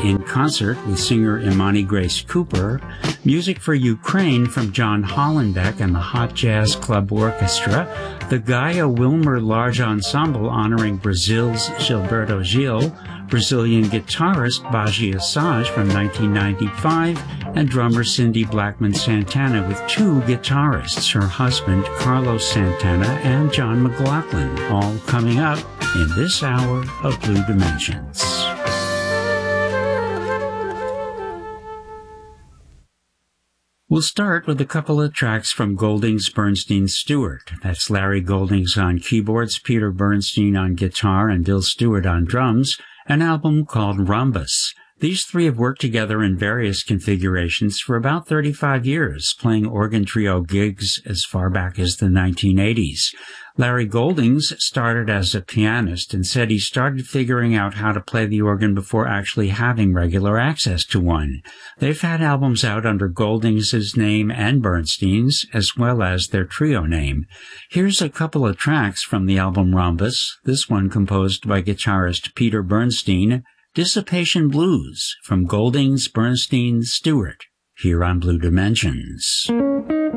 in concert with singer Imani Grace Cooper, music for Ukraine from John Hollenbeck and the Hot Jazz Club Orchestra, the Gaia Wilmer Large Ensemble honoring Brazil's Gilberto Gil, Brazilian guitarist Baji Assage from 1995, and drummer Cindy Blackman Santana with two guitarists, her husband Carlos Santana and John McLaughlin, all coming up in this hour of Blue Dimensions. We'll start with a couple of tracks from Goldings, Bernstein, Stewart. That's Larry Goldings on keyboards, Peter Bernstein on guitar, and Bill Stewart on drums, an album called Rhombus. These three have worked together in various configurations for about 35 years, playing organ trio gigs as far back as the 1980s. Larry Goldings started as a pianist and said he started figuring out how to play the organ before actually having regular access to one. They've had albums out under Goldings' name and Bernstein's, as well as their trio name. Here's a couple of tracks from the album Rhombus, this one composed by guitarist Peter Bernstein, Dissipation Blues from Goldings, Bernstein, Stewart, here on Blue Dimensions.